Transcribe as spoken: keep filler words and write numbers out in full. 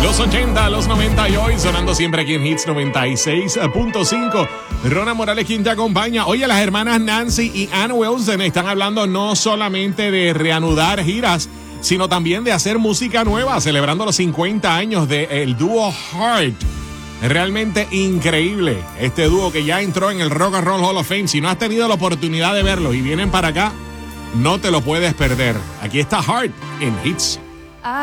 Los ochenta, los noventa y hoy sonando siempre aquí en Hits noventa y seis punto cinco. Rona Morales quien te acompaña. Oye, las hermanas Nancy y Ann Wilson están hablando no solamente de reanudar giras, sino también de hacer música nueva, celebrando los cincuenta años del dúo Heart. Realmente increíble este dúo que ya entró en el Rock and Roll Hall of Fame. Si no has tenido la oportunidad de verlo y vienen para acá, no te lo puedes perder. Aquí está Heart en Hits.